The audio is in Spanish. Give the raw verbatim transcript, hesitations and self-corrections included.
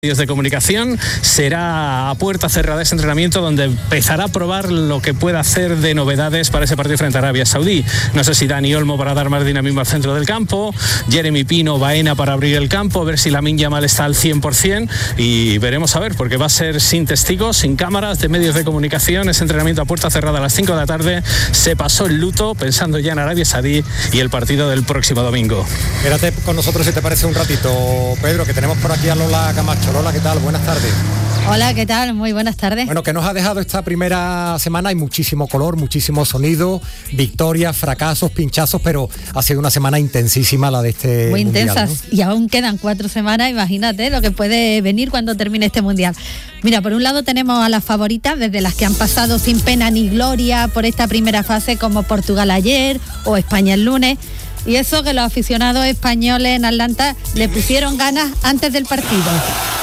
medios de comunicación. Será a puerta cerrada ese entrenamiento donde empezará a probar lo que pueda hacer de novedades para ese partido frente a Arabia Saudí. No sé si Dani Olmo para dar más dinamismo al centro del campo, Jeremy Pino, Baena para abrir el campo, a ver si Lamine Yamal está al cien por ciento y veremos a ver, porque va a ser sin testigos, sin cámaras de medios de comunicación. Ese entrenamiento a puerta cerrada a las cinco de la tarde. Se pasó el luto pensando ya en Arabia Saudí y el partido del próximo domingo. Quédate con nosotros si te parece un ratito, Pedro, que tenemos por aquí a Lola Camacho. Lola, ¿qué tal? Buenas tardes. Hola, ¿qué tal? Muy buenas tardes. Bueno, ¿qué nos ha dejado esta primera semana? Hay muchísimo color, muchísimo sonido, victorias, fracasos, pinchazos, pero ha sido una semana intensísima la de este Muy mundial, intensas, ¿no? Y aún quedan cuatro semanas, imagínate lo que puede venir cuando termine este mundial. Mira, por un lado tenemos a las favoritas, desde las que han pasado sin pena ni gloria por esta primera fase, como Portugal ayer o España el lunes. Y eso que los aficionados españoles en Atlanta le pusieron ganas antes del partido.